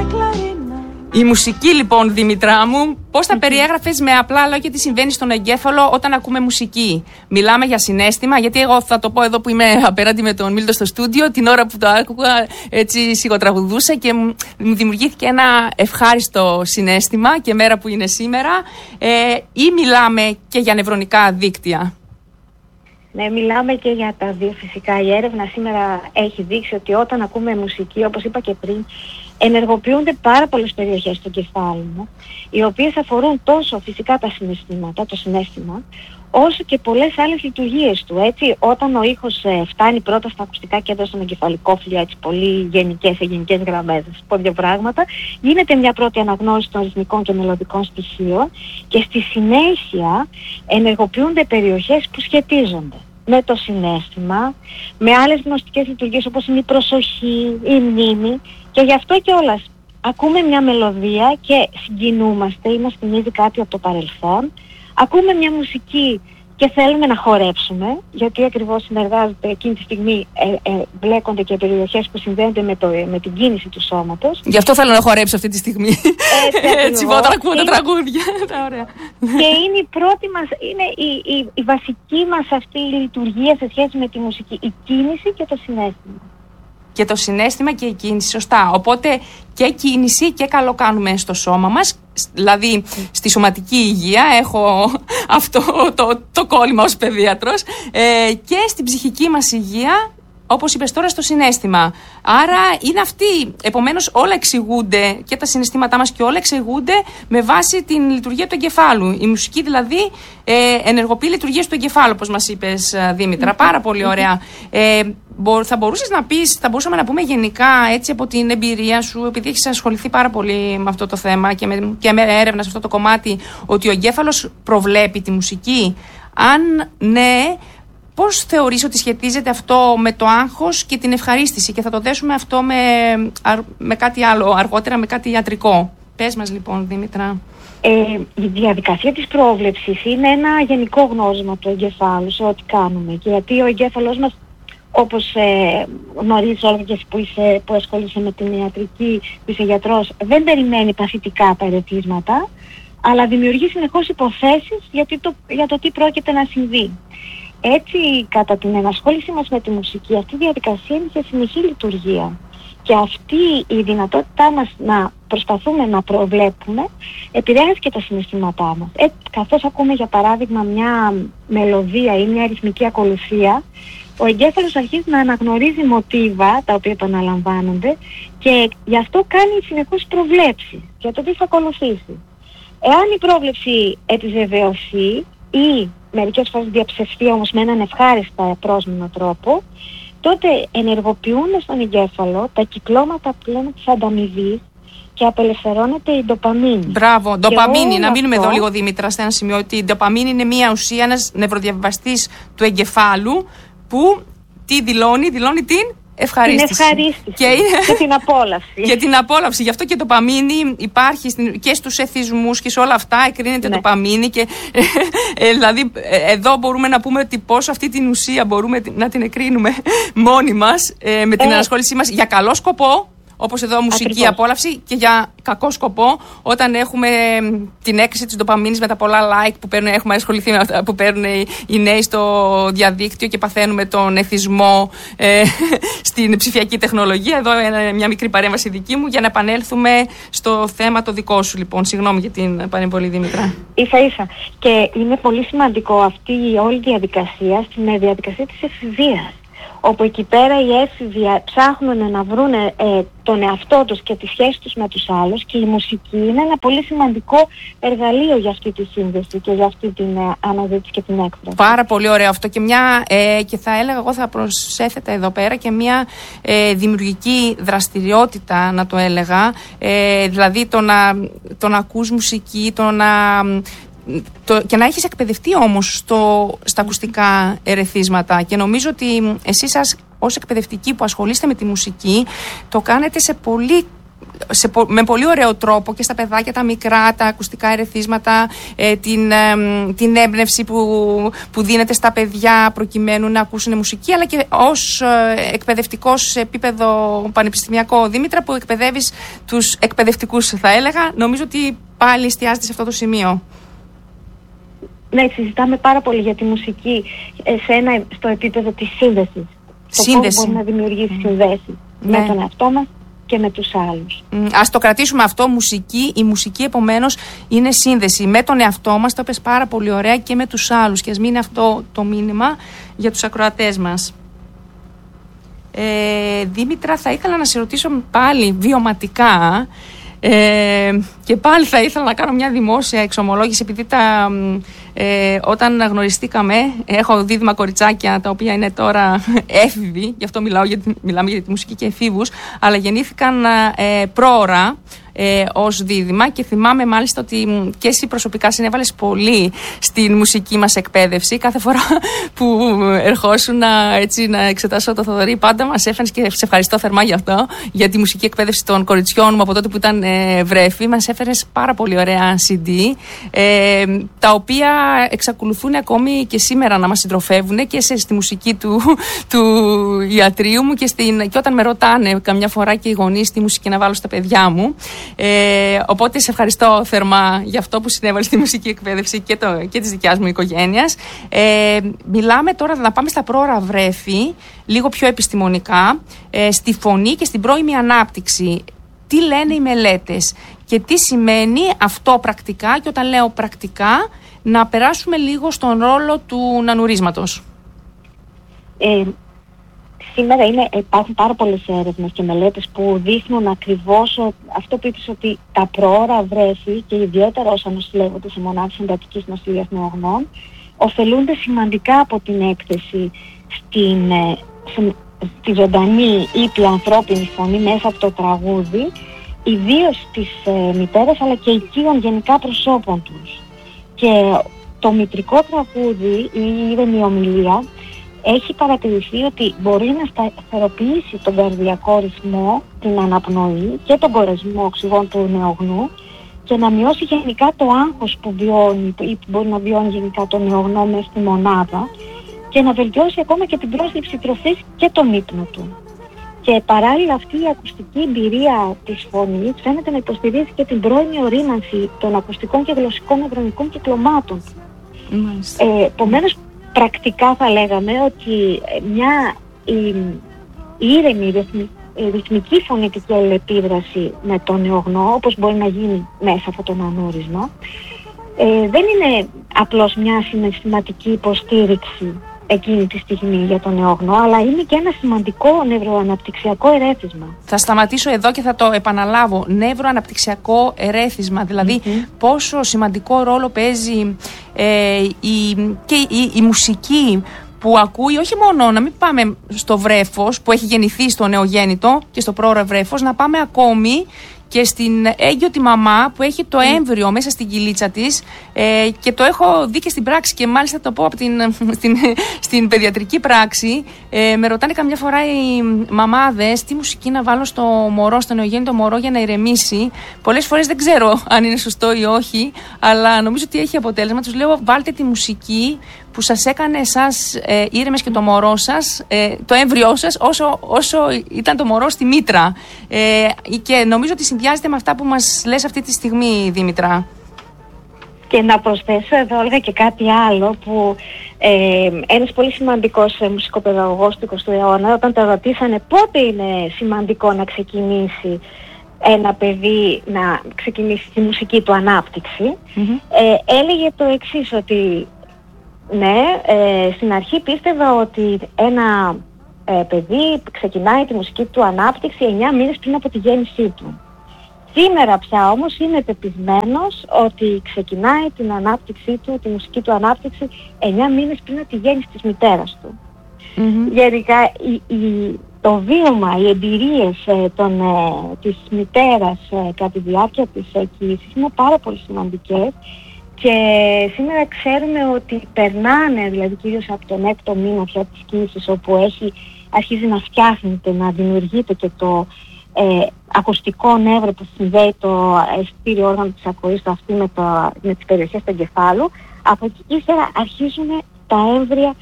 Η μουσική λοιπόν, Δήμητρά μου, πώς θα περιέγραφες με απλά λόγια τι συμβαίνει στον εγκέφαλο όταν ακούμε μουσική? Μιλάμε για συναίσθημα, γιατί εγώ θα το πω εδώ που είμαι απέναντι με τον Μίλτο στο στούντιο, την ώρα που το άκουγα έτσι σιγοτραγουδούσα και μου δημιουργήθηκε ένα ευχάριστο συναίσθημα και μέρα που είναι σήμερα, ή μιλάμε και για νευρονικά δίκτυα? Ναι, μιλάμε και για τα δύο φυσικά. Η έρευνα σήμερα έχει δείξει ότι όταν ακούμε μουσική, όπως είπα και πριν, ενεργοποιούνται πάρα πολλές περιοχές του εγκεφάλου, οι οποίες αφορούν τόσο φυσικά τα συναισθήματα, το συναίσθημα, όσο και πολλές άλλες λειτουργίες του. Έτσι, όταν ο ήχος φτάνει πρώτα στα ακουστικά κέντρα, στον εγκεφαλικό φλοιό, έτσι πολύ γενικές γραμμές, να πω δύο πράγματα, γίνεται μια πρώτη αναγνώριση των ρυθμικών και μελωδικών στοιχείων και στη συνέχεια ενεργοποιούνται περιοχές που σχετίζονται με το συναίσθημα, με άλλες γνωστικές λειτουργίες όπως είναι η προσοχή, η μνήμη, και γι' αυτό κιόλας ακούμε μια μελωδία και συγκινούμαστε ή μας θυμίζει κάτι από το παρελθόν. Ακούμε μια μουσική και θέλουμε να χορέψουμε, γιατί ακριβώς συνεργάζονται εκείνη τη στιγμή, μπλέκονται και περιοχές που συνδέονται με την κίνηση του σώματος. Γι' αυτό θέλω να χορέψω αυτή τη στιγμή. Έτσι, όταν ακούω τα τραγούδια. Και είναι η πρώτη μας, είναι η βασική μας αυτή η λειτουργία σε σχέση με τη μουσική, η κίνηση και το συναίσθημα. Και το συναίσθημα και η κίνηση, σωστά. Οπότε και κίνηση και καλό κάνουμε στο σώμα μας. Δηλαδή στη σωματική υγεία έχω αυτό το κόλλημα ως παιδίατρος, και στην ψυχική μας υγεία, όπως είπες τώρα, στο συναίσθημα. Άρα είναι αυτή. Επομένως όλα εξηγούνται, και τα συναισθήματά μας και όλα εξηγούνται με βάση την λειτουργία του εγκεφάλου. Η μουσική δηλαδή ενεργοποιεί λειτουργίες του εγκεφάλου, όπως μας είπες, Δήμητρα. Πάρα πολύ ωραία. Θα μπορούσες να πεις, θα μπορούσαμε να πούμε γενικά, έτσι, από την εμπειρία σου, επειδή έχεις ασχοληθεί πάρα πολύ με αυτό το θέμα και με έρευνα σε αυτό το κομμάτι, ότι ο εγκέφαλος προβλέπει τη μουσική? Αν ναι, πώς θεωρείς ότι σχετίζεται αυτό με το άγχος και την ευχαρίστηση? Και θα το δέσουμε αυτό με κάτι άλλο αργότερα, με κάτι ιατρικό. Πες μας λοιπόν, Δήμητρα. Η διαδικασία της πρόβλεψης είναι ένα γενικό γνώσμα του εγκεφάλου σε ό,τι κάνουμε. Και γιατί ο εγκέφαλος μας, όπως γνωρίζεις όλα και που ασχολείσαι με την ιατρική, που είσαι γιατρός, δεν περιμένει παθητικά τα ερεθίσματα, αλλά δημιουργεί συνεχώς υποθέσεις για το τι πρόκειται να συμβεί. Έτσι, κατά την ενασχόλησή μας με τη μουσική, αυτή η διαδικασία είναι σε συνεχή λειτουργία. Και αυτή η δυνατότητά μας να προσπαθούμε να προβλέπουμε επηρεάζει και τα συναισθήματά μας. Καθώς ακούμε για παράδειγμα μια μελωδία ή μια ρυθμική ακολουθία, ο εγκέφαλος αρχίζει να αναγνωρίζει μοτίβα τα οποία επαναλαμβάνονται και γι' αυτό κάνει συνεχώς προβλέψεις για το τι θα ακολουθήσει. Εάν η πρόβλεψη επιβεβαιωθεί ή μερικές φορές διαψευθεί όμως με έναν ευχάριστα πρόσμενο τρόπο, τότε ενεργοποιούν στον εγκέφαλο τα κυκλώματα που λέμε της ανταμοιβής και απελευθερώνεται η ντοπαμίνη. Μπράβο, ντοπαμίνη. Να μείνουμε εδώ λίγο, Δήμητρα, σε ένα σημείο, ότι η ντοπαμίνη είναι μια ουσία, ένας νευροδιαβιβαστής του εγκεφάλου που δηλώνει την ευχαρίστηση. Την ευχαρίστηση και την απόλαυση. Και την απόλαυση. Γι' αυτό και το ντοπαμίνη υπάρχει και στους εθισμούς και σε όλα αυτά εκρίνεται το ντοπαμίνη. Και δηλαδή εδώ μπορούμε να πούμε ότι πόσο αυτή την ουσία μπορούμε να την εκρίνουμε μόνοι μας με την ανασχόλησή μας για καλό σκοπό. Όπως εδώ μουσική απόλαυση, και για κακό σκοπό, όταν έχουμε την έκρηση της ντοπαμίνης με τα πολλά like που έχουμε ασχοληθεί με αυτά που παίρνουν οι νέοι στο διαδίκτυο και παθαίνουμε τον εθισμό στην ψηφιακή τεχνολογία. Εδώ μια μικρή παρέμβαση δική μου για να επανέλθουμε στο θέμα το δικό σου, λοιπόν. Συγγνώμη για την παρεμβολή, Δήμητρα. Ίσα-ίσα. Και είναι πολύ σημαντικό αυτή η όλη διαδικασία στην διαδικασία της εφηβείας, όπου εκεί πέρα οι έφηβοι ψάχνουν να βρουν τον εαυτό τους και τη σχέση τους με τους άλλους, και η μουσική είναι ένα πολύ σημαντικό εργαλείο για αυτή τη σύνδεση και για αυτή την αναζήτηση και την έκφραση. Πάρα πολύ ωραίο αυτό, και θα έλεγα, εγώ θα προσέθετα εδώ πέρα και μια δημιουργική δραστηριότητα, να το έλεγα, δηλαδή το να ακούς μουσική, και να έχεις εκπαιδευτεί όμως στα ακουστικά ερεθίσματα, και νομίζω ότι εσείς ως εκπαιδευτικοί που ασχολείστε με τη μουσική το κάνετε σε πολύ με πολύ ωραίο τρόπο και στα παιδάκια τα μικρά, τα ακουστικά ερεθίσματα, την έμπνευση που δίνεται στα παιδιά προκειμένου να ακούσουν μουσική, αλλά και ως εκπαιδευτικός σε επίπεδο πανεπιστημιακό, Δήμητρα, που εκπαιδεύεις τους εκπαιδευτικούς, θα έλεγα. Νομίζω ότι πάλι εστιάζεται σε αυτό το σημείο. Ναι, συζητάμε πάρα πολύ για τη μουσική στο επίπεδο της σύνδεσης. Σύνδεση. Πώς μπορεί να δημιουργήσει συνδέσεις με τον εαυτό μας και με τους άλλους. Ας το κρατήσουμε αυτό, μουσική. Η μουσική, επομένως, είναι σύνδεση με τον εαυτό μας, το είπες πάρα πολύ ωραία, και με τους άλλους. Και ας μείνει αυτό το μήνυμα για τους ακροατές μας. Δήμητρα, θα ήθελα να σε ρωτήσω πάλι βιωματικά, και πάλι θα ήθελα να κάνω μια δημόσια εξομολόγηση, επειδή όταν γνωριστήκαμε, έχω δίδυμα κοριτσάκια τα οποία είναι τώρα έφηβοι, γι' αυτό μιλάμε για τη μουσική και εφήβους, αλλά γεννήθηκαν πρόωρα ως δίδυμα, και θυμάμαι μάλιστα ότι και εσύ προσωπικά συνέβαλες πολύ στην μουσική μας εκπαίδευση. Κάθε φορά που ερχόσουν να εξετάσω το Θοδωρή, πάντα μας έφερες, και σε ευχαριστώ θερμά γι' αυτό, για τη μουσική εκπαίδευση των κοριτσιών μου από τότε που ήταν βρέφη. Μας έφερες πάρα πολύ ωραία CD, τα οποία εξακολουθούν ακόμη και σήμερα να μας συντροφεύουν και στη μουσική του ιατρείου μου, και όταν με ρωτάνε καμιά φορά και οι γονείς τι μουσική να βάλω στα παιδιά μου. Οπότε σε ευχαριστώ θερμά για αυτό που συνέβαλε στη μουσική εκπαίδευση και της δικιάς μου οικογένειας. Μιλάμε τώρα, να πάμε στα πρόωρα βρέφη, λίγο πιο επιστημονικά, στη φωνή και στην πρώιμη ανάπτυξη. Τι λένε οι μελέτες και τι σημαίνει αυτό πρακτικά, και όταν λέω πρακτικά, να περάσουμε λίγο στον ρόλο του νανουρίσματος. Σήμερα υπάρχουν πάρα πολλές έρευνες και μελέτες που δείχνουν ακριβώς αυτό που είπες, ότι τα προώρα βρέφη, και ιδιαίτερα όσα νοσηλεύονται σε μονάδες εντατικής νοσηλείας νεογνών, ωφελούνται σημαντικά από την έκθεση στη ζωντανή ήπια ανθρώπινη φωνή μέσα από το τραγούδι, ιδίως της μητέρας, αλλά και οικείων γενικά προσώπων τους. Και το μητρικό τραγούδι, η ήρεμη ομιλία, έχει παρατηρηθεί ότι μπορεί να σταθεροποιήσει τον καρδιακό ρυθμό, την αναπνοή και τον κορεσμό οξυγόνου του νεογνού, και να μειώσει γενικά το άγχος που βιώνει ή που μπορεί να βιώνει γενικά το νεογνώ μέσα στη μονάδα, και να βελτιώσει ακόμα και την πρόσληψη τροφής και τον ύπνο του. Και παράλληλα αυτή η ακουστική εμπειρία της φωνής φαίνεται να υποστηρίζει και την πρώιμη ορίμανση των ακουστικών και γλωσσικών νευρονικών κυκλωμάτων. Επομένως, πρακτικά θα λέγαμε ότι μια ήρεμη ρυθμική φωνητική αλληλεπίδραση με τον νεογνώ, όπως μπορεί να γίνει μέσα από το νανούρισμα, δεν είναι απλώς μια συναισθηματική υποστήριξη εκείνη τη στιγμή για τον νεογνώ, αλλά είναι και ένα σημαντικό νευροαναπτυξιακό ερέθισμα. Θα σταματήσω εδώ και θα το επαναλάβω. Νευροαναπτυξιακό ερέθισμα, δηλαδή πόσο σημαντικό ρόλο παίζει η μουσική που ακούει, όχι μόνο να μην πάμε στο βρέφος που έχει γεννηθεί στο νεογέννητο και στο πρόωρο βρέφος, να πάμε ακόμη και στην έγκυο τη μαμά που έχει το έμβριο μέσα στην κοιλίτσα της, και το έχω δει και στην πράξη, και μάλιστα το πω στην παιδιατρική πράξη. Με ρωτάνε καμιά φορά οι μαμάδες τι μουσική να βάλω στο μωρό, στο νεογέννητο μωρό, για να ηρεμήσει. Πολλές φορές δεν ξέρω αν είναι σωστό ή όχι, αλλά νομίζω ότι έχει αποτέλεσμα. Τους λέω, βάλτε τη μουσική που σας έκανε εσάς ήρεμες και το μωρό σας, το έμβριό σας, όσο ήταν το μωρό στη μήτρα. Και νομίζω ότι συνδυάζεται με αυτά που μας λες αυτή τη στιγμή, Δήμητρα. Και να προσθέσω εδώ, Όλγα, και κάτι άλλο που ένας πολύ σημαντικός μουσικοπαιδαγωγός του 20ου αιώνα, όταν το ρωτήσανε πότε είναι σημαντικό να ξεκινήσει ένα παιδί να ξεκινήσει τη μουσική του ανάπτυξη, έλεγε το εξής, ότι ναι, στην αρχή πίστευα ότι ένα παιδί ξεκινάει τη μουσική του ανάπτυξη 9 μήνες πριν από τη γέννησή του. Σήμερα πια όμως είναι πεπισμένος ότι ξεκινάει την ανάπτυξή του, τη μουσική του ανάπτυξη 9 μήνες πριν από τη γέννηση της μητέρας του. Γενικά το βίωμα, οι εμπειρίες της μητέρας κατά τη διάρκεια της εκκοίησης είναι πάρα πολύ σημαντικές. Και σήμερα ξέρουμε ότι περνάνε, δηλαδή κυρίως από τον 6ο μήνα πια της κοίησης, όπου αρχίζει να φτιάχνεται, να δημιουργείται και ακουστικό νεύρο που συνδέει το αισθητήριο όργανο της ακοής, το αυτή με τις περιοχές του εγκεφάλου. Από εκεί ύστερα αρχίζουν τα έμβρια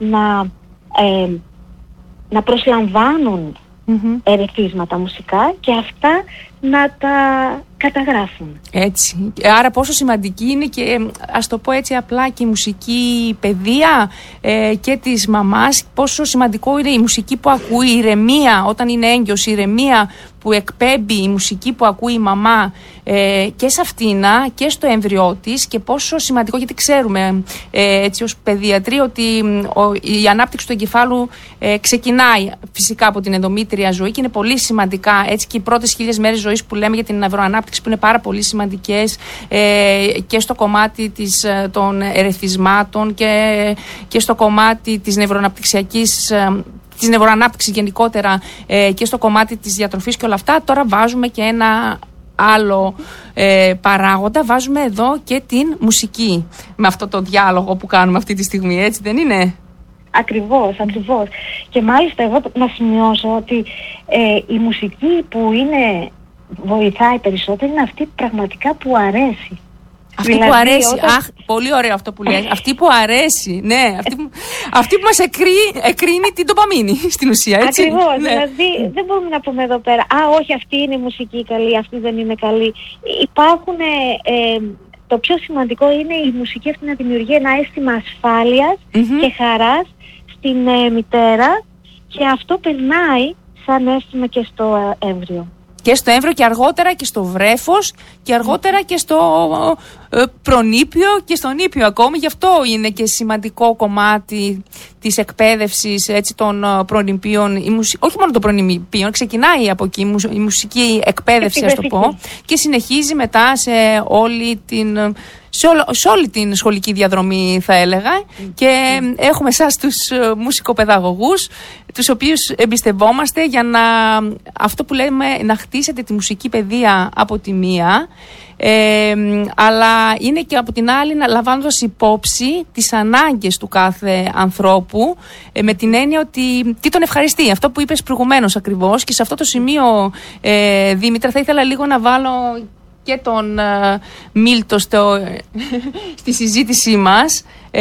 να προσλαμβάνουν ερεθίσματα μουσικά και αυτά να τα καταγράφουν. Έτσι. Άρα πόσο σημαντική είναι και, ας το πω έτσι απλά, και η μουσική παιδεία και της μαμάς. Πόσο σημαντικό είναι η μουσική που ακούει, η ηρεμία όταν είναι έγκυος, η ηρεμία που εκπέμπει η μουσική που ακούει η μαμά και σε αυτήνα και στο έμβριό της, και πόσο σημαντικό, γιατί ξέρουμε έτσι ως παιδίατροι ότι η ανάπτυξη του εγκεφάλου ξεκινάει φυσικά από την ενδομήτρια ζωή και είναι πολύ σημαντικά, έτσι, και οι πρώτες 1000 μέρες ζωής που λέμε για την νευροανάπτυξη, που είναι πάρα πολύ σημαντικές και στο κομμάτι των ερεθισμάτων και στο κομμάτι της νευροαναπτυξιακής, της νευροανάπτυξης γενικότερα, και στο κομμάτι της διατροφής και όλα αυτά. Τώρα βάζουμε και ένα άλλο παράγοντα, βάζουμε εδώ και την μουσική με αυτό το διάλογο που κάνουμε αυτή τη στιγμή, έτσι δεν είναι? Ακριβώς. Και μάλιστα εγώ να σημειώσω ότι η μουσική που βοηθάει περισσότερο είναι αυτή πραγματικά που αρέσει. Αυτή δηλαδή, που αρέσει. Αχ, πολύ ωραίο αυτό που λέει. Αυτή που αρέσει. Ναι, αυτή που μας εκρίνει την ντοπαμίνη στην ουσία, έτσι. Ακριβώς. Ναι. Δηλαδή δεν μπορούμε να πούμε εδώ πέρα, όχι, αυτή είναι η μουσική καλή, αυτή δεν είναι καλή. Υπάρχουν, το πιο σημαντικό είναι η μουσική αυτή να δημιουργεί ένα αίσθημα ασφάλειας και χαράς στην μητέρα, και αυτό περνάει σαν αίσθημα και στο έμβριο. Και στο έμβριο και αργότερα και στο βρέφος και αργότερα και στο προνήπιο και στον ήπιο ακόμη. Γι' αυτό είναι και σημαντικό κομμάτι της εκπαίδευσης, έτσι, των προνηπίων, όχι μόνο των προνηπίων, ξεκινάει από εκεί η μουσική εκπαίδευση, ας το πω, και συνεχίζει μετά σε όλη την σχολική διαδρομή, θα έλεγα. Και έχουμε εσάς τους μουσικοπαιδαγωγούς, τους οποίους εμπιστευόμαστε για αυτό που λέμε, να χτίσετε τη μουσική παιδεία από τη μία, αλλά είναι και από την άλλη λαμβάνοντας υπόψη τις ανάγκες του κάθε ανθρώπου, με την έννοια ότι τι τον ευχαριστεί, αυτό που είπες προηγουμένως ακριβώς. Και σε αυτό το σημείο, Δήμητρα, θα ήθελα λίγο να βάλω και τον Μίλτο στη συζήτησή μας,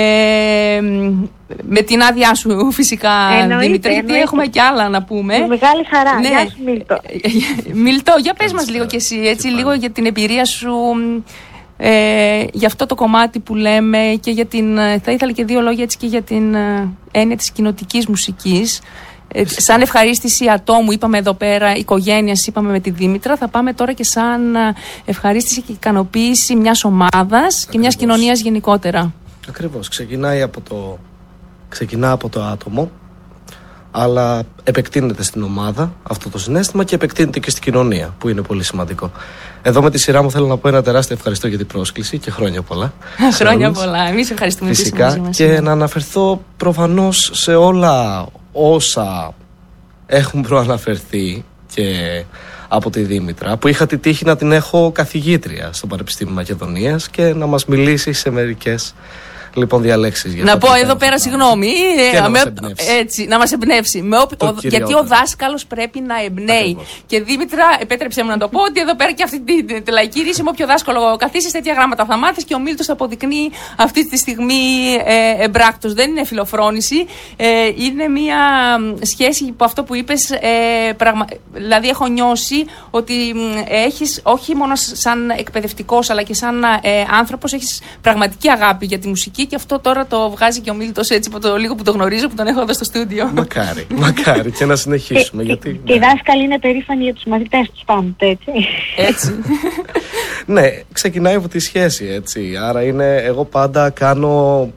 με την άδειά σου φυσικά, Δήμητρα, γιατί έχουμε και άλλα να πούμε. Με μεγάλη χαρά. Ναι. Γεια σου, Μίλτο. Μίλτο, για πες μας λίγο κι εσύ, έτσι, λίγο για την εμπειρία σου, για αυτό το κομμάτι που λέμε, και θα ήθελα και 2 λόγια έτσι και για την έννοια της κοινοτικής μουσικής. Σαν ευχαρίστηση ατόμου, είπαμε εδώ πέρα, οικογένειας, είπαμε με τη Δήμητρα. Θα πάμε τώρα και σαν ευχαρίστηση και ικανοποίηση μιας ομάδας και μιας κοινωνίας γενικότερα. Ακριβώς. Ξεκινά από το άτομο, αλλά επεκτείνεται στην ομάδα αυτό το συναίσθημα και επεκτείνεται και στην κοινωνία, που είναι πολύ σημαντικό. Εδώ με τη σειρά μου θέλω να πω ένα τεράστιο ευχαριστώ για την πρόσκληση και χρόνια πολλά. Χρόνια πολλά. Εμείς ευχαριστούμε φυσικά, και να αναφερθώ προφανώς σε όλα όσα έχουν προαναφερθεί και από τη Δήμητρα, που είχα τη τύχη να την έχω καθηγήτρια στο Πανεπιστήμιο Μακεδονίας και να μας μιλήσει σε μερικές διαλέξεις. Να πω εδώ πέρα, συγγνώμη, να μας εμπνεύσει. Γιατί ο δάσκαλος πρέπει να εμπνέει. Ακριβώς. Και Δήμητρα, επέτρεψε μου να το πω, ότι εδώ πέρα και αυτή τη λαϊκή ρίση, με όποιο δάσκαλο καθίσεις, τέτοια γράμματα θα μάθεις, και ο Μίλτος αποδεικνύει αυτή τη στιγμή εμπράκτος. Δεν είναι φιλοφρόνηση, είναι μια σχέση που αυτό που είπες, δηλαδή έχω νιώσει ότι έχεις, όχι μόνο σαν εκπαιδευτικός, αλλά και σαν άνθρωπος, έχεις πραγματική αγάπη για τη μουσική. Και αυτό τώρα το βγάζει και ο Μίλτος, έτσι, από το λίγο που το γνωρίζω, που τον έχω εδώ στο στούντιο. Μακάρι και να συνεχίσουμε. Γιατί, και οι δάσκαλοι είναι περήφανοι για τους μαθητές τους πάντοτε, έτσι. Ναι, ξεκινάει από τη σχέση, έτσι. Άρα εγώ πάντα κάνω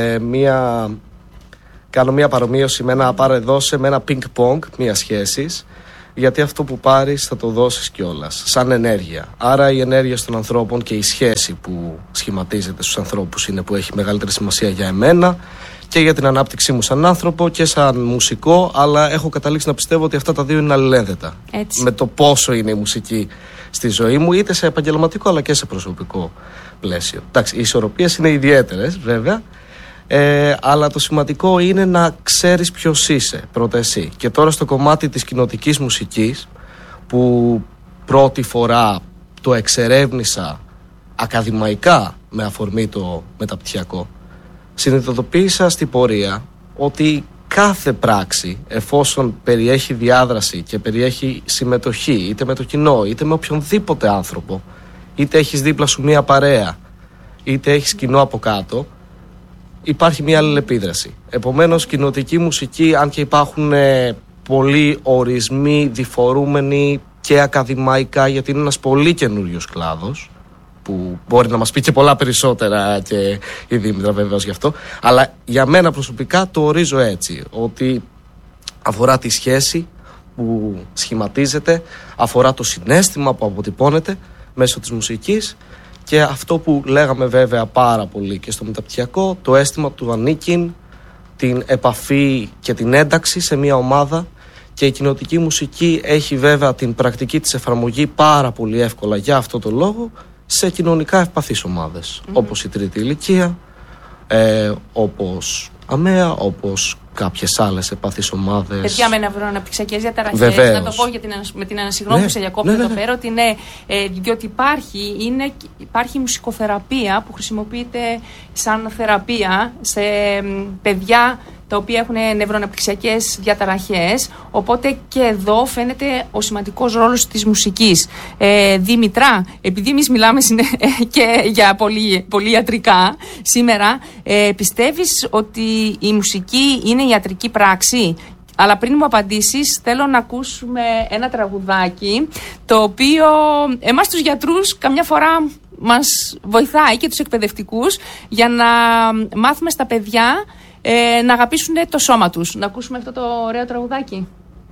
μια παρομοίωση με ένα πάρε-δώσε, με ένα πινκ-πονγκ μια σχέσης. Γιατί αυτό που πάρεις θα το δώσεις κιόλας, σαν ενέργεια. Άρα η ενέργεια των ανθρώπων και η σχέση που σχηματίζεται στους ανθρώπους είναι που έχει μεγαλύτερη σημασία για εμένα και για την ανάπτυξή μου σαν άνθρωπο και σαν μουσικό, αλλά έχω καταλήξει να πιστεύω ότι αυτά τα δύο είναι αλληλένδετα. Έτσι. Με το πόσο είναι η μουσική στη ζωή μου, είτε σε επαγγελματικό αλλά και σε προσωπικό πλαίσιο. Εντάξει, οι ισορροπίες είναι ιδιαίτερες βέβαια. Αλλά το σημαντικό είναι να ξέρεις ποιος είσαι πρώτα εσύ. Και τώρα στο κομμάτι της κοινοτικής μουσικής, που πρώτη φορά το εξερεύνησα ακαδημαϊκά με αφορμή το μεταπτυχιακό, συνειδητοποίησα στην πορεία ότι κάθε πράξη, εφόσον περιέχει διάδραση και περιέχει συμμετοχή, είτε με το κοινό, είτε με οποιονδήποτε άνθρωπο, είτε έχεις δίπλα σου μία παρέα, είτε έχεις κοινό από κάτω, υπάρχει μία αλληλεπίδραση. Επομένως, κοινοτική μουσική, αν και υπάρχουν πολλοί ορισμοί διφορούμενοι και ακαδημαϊκά, γιατί είναι ένας πολύ καινούριος κλάδος, που μπορεί να μας πει και πολλά περισσότερα και η Δήμητρα βεβαίως γι' αυτό, αλλά για μένα προσωπικά το ορίζω έτσι, ότι αφορά τη σχέση που σχηματίζεται, αφορά το συναίσθημα που αποτυπώνεται μέσω της μουσικής και αυτό που λέγαμε βέβαια πάρα πολύ και στο μεταπτυχιακό, το αίσθημα του ανήκειν, την επαφή και την ένταξη σε μια ομάδα. Και η κοινοτική μουσική έχει βέβαια την πρακτική της εφαρμογή πάρα πολύ εύκολα για αυτό το λόγο σε κοινωνικά ευπαθείς ομάδες, όπως η τρίτη ηλικία, όπως ΑΜΕΑ, όπως κάποιες άλλες ευπαθείς ομάδες. Παιδιά με νευροαναπτυξιακές διαταραχές. Βεβαίως. Να το πω με την ανασυγνώμη που σε διακόπτω εδώ πέρα, ότι ναι, διότι υπάρχει μουσικοθεραπεία που χρησιμοποιείται σαν θεραπεία σε παιδιά τα οποία έχουν νευροαναπτυξιακές διαταραχές, οπότε και εδώ φαίνεται ο σημαντικός ρόλος της μουσικής. Δήμητρα, επειδή εμείς μιλάμε και για πολύ ιατρικά σήμερα, πιστεύεις ότι η μουσική είναι ιατρική πράξη? Αλλά πριν μου απαντήσεις, θέλω να ακούσουμε ένα τραγουδάκι, το οποίο εμάς τους γιατρούς καμιά φορά μας βοηθάει και τους εκπαιδευτικούς για να μάθουμε στα παιδιά να αγαπήσουν το σώμα τους. Να ακούσουμε αυτό το ωραίο τραγουδάκι.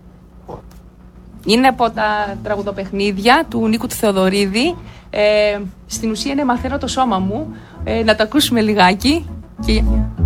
Είναι από τα τραγουδοπαιχνίδια του Νίκου του Θεοδωρίδη. Στην ουσία είναι «Μαθαίνω το σώμα μου». Να το ακούσουμε λιγάκι. Και...